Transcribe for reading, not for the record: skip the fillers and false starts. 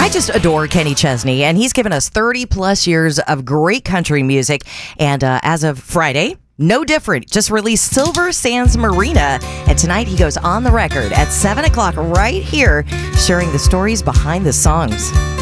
I just adore Kenny Chesney, and he's given us 30 plus years of great country music. And as of Friday, no different. Just released Silver Sands Marina. And tonight he goes on the record at 7 o'clock right here, sharing the stories behind the songs.